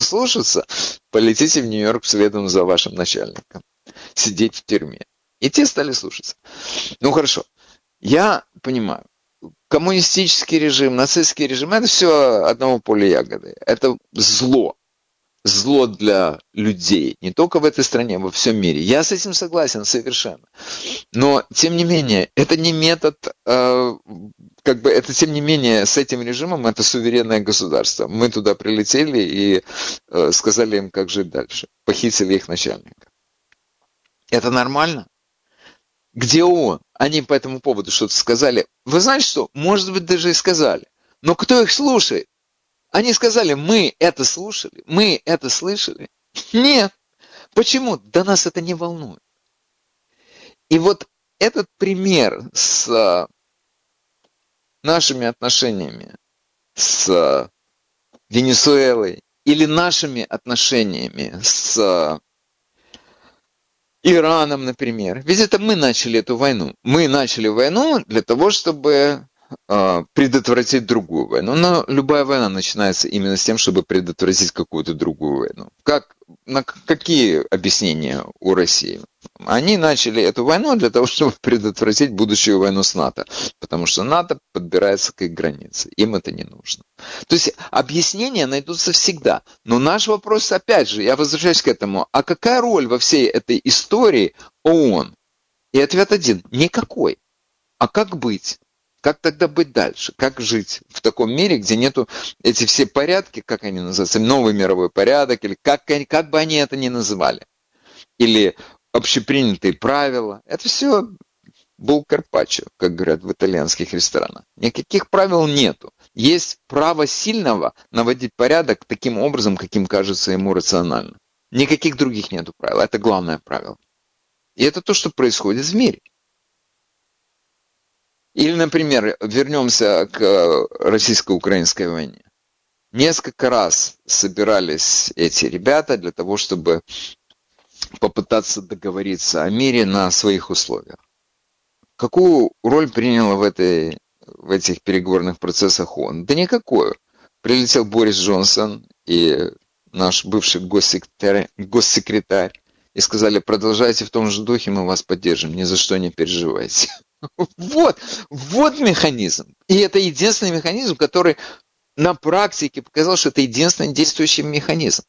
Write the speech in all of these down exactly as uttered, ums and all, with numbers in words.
послушаться, полетите в Нью-Йорк следом за вашим начальником, сидеть в тюрьме. И те стали слушаться. Ну хорошо, я понимаю, коммунистический режим, нацистский режим, это все одного поля ягоды. Это зло. Зло для людей, не только в этой стране, во всем мире. Я с этим согласен совершенно. Но, тем не менее, это не метод, э, как бы, это, тем не менее, с этим режимом это суверенное государство. Мы туда прилетели и э, сказали им, как жить дальше. Похитили их начальника. Это нормально? Где он? Они по этому поводу что-то сказали. Вы знаете что? Может быть, даже и сказали. Но кто их слушает? Они сказали, мы это слушали, мы это слышали. Нет. Почему? Да нас это не волнует. И вот этот пример с нашими отношениями с Венесуэлой или нашими отношениями с Ираном, например. Ведь это мы начали эту войну. Мы начали войну для того, чтобы предотвратить другую войну. Но любая война начинается именно с тем, чтобы предотвратить какую-то другую войну. Как, на какие объяснения у России? Они начали эту войну для того, чтобы предотвратить будущую войну с НАТО. Потому что НАТО подбирается к их границе. Им это не нужно. То есть объяснения найдутся всегда. Но наш вопрос, опять же, я возвращаюсь к этому. А какая роль во всей этой истории ООН? И ответ один. Никакой. А как быть? Как тогда быть дальше? Как жить в таком мире, где нету эти все порядки, как они называются, новый мировой порядок, или как, как бы они это ни называли, или общепринятые правила. Это все буll карпаччо, как говорят в итальянских ресторанах. Никаких правил нету. Есть право сильного наводить порядок таким образом, каким кажется ему рационально. Никаких других нету правил. Это главное правило. И это то, что происходит в мире. Или, например, вернемся к российско-украинской войне. Несколько раз собирались эти ребята для того, чтобы попытаться договориться о мире на своих условиях. Какую роль приняла в, этой, в этих переговорных процессах ООН? Да никакую. Прилетел Борис Джонсон и наш бывший госсекретарь, госсекретарь и сказали, продолжайте в том же духе, мы вас поддержим, ни за что не переживайте. Вот, вот механизм. И это единственный механизм, который на практике показал, что это единственный действующий механизм.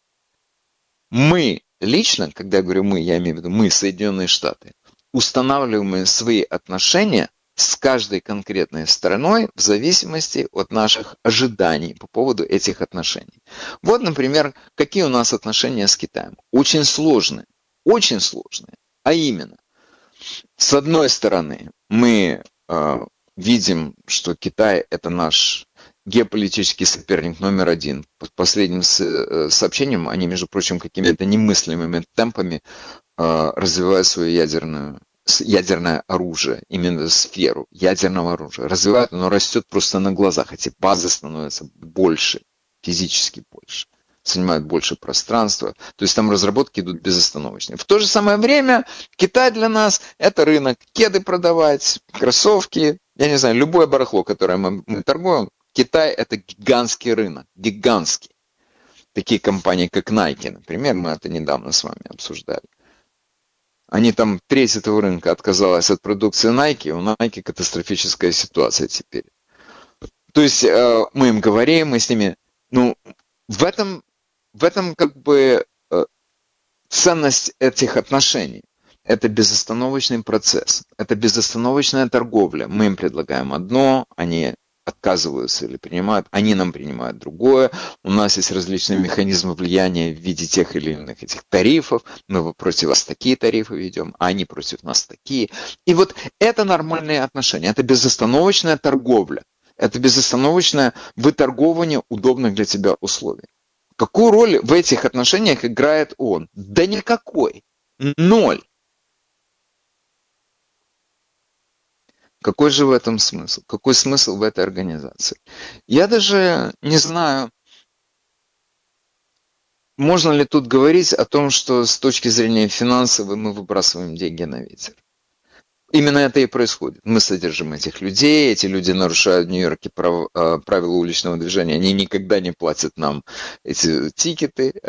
Мы лично, когда я говорю мы, я имею в виду мы, Соединенные Штаты, устанавливаем свои отношения с каждой конкретной стороной в зависимости от наших ожиданий по поводу этих отношений. Вот, например, какие у нас отношения с Китаем. Очень сложные, очень сложные. А именно, с одной стороны, мы э, видим, что Китай – это наш геополитический соперник номер один. По последним сообщениям, они, между прочим, какими-то немыслимыми темпами э, развивают свое ядерное, ядерное оружие, именно сферу ядерного оружия. Развивают, оно растет просто на глазах. Эти базы становятся больше, физически больше. Занимают больше пространства. То есть там разработки идут безостановочно. В то же самое время Китай для нас это рынок. Кеды продавать, кроссовки, я не знаю, любое барахло, которое мы, мы торгуем. Китай это гигантский рынок. Гигантский. Такие компании, как Nike, например, мы это недавно с вами обсуждали. Они там, треть этого рынка отказалась от продукции Nike. У Nike катастрофическая ситуация теперь. То есть мы им говорим, мы с ними... Ну, в этом... В этом как бы ценность этих отношений. Это безостановочный процесс. Это безостановочная торговля. Мы им предлагаем одно, они отказываются или принимают, они нам принимают другое. У нас есть различные механизмы влияния в виде тех или иных этих тарифов. Мы против вас такие тарифы ведем, а они против нас такие. И вот это нормальные отношения. Это безостановочная торговля. Это безостановочное выторговывание удобных для тебя условий. Какую роль в этих отношениях играет ООН? Да никакой. Ноль. Какой же в этом смысл? Какой смысл в этой организации? Я даже не знаю, можно ли тут говорить о том, что с точки зрения финансовой мы выбрасываем деньги на ветер. Именно это и происходит. Мы содержим этих людей, эти люди нарушают в Нью-Йорке прав, правила уличного движения, они никогда не платят нам эти тикеты,